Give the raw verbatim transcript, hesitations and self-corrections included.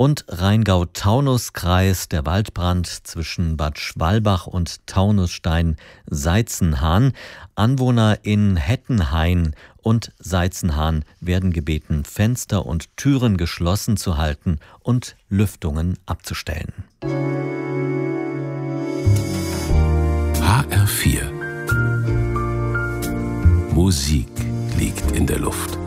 Und Rheingau-Taunus-Kreis, der Waldbrand zwischen Bad Schwalbach und Taunusstein-Seitzenhahn. Anwohner in Hettenhain und Seitzenhahn werden gebeten, Fenster und Türen geschlossen zu halten und Lüftungen abzustellen. H R vier. Musik liegt in der Luft.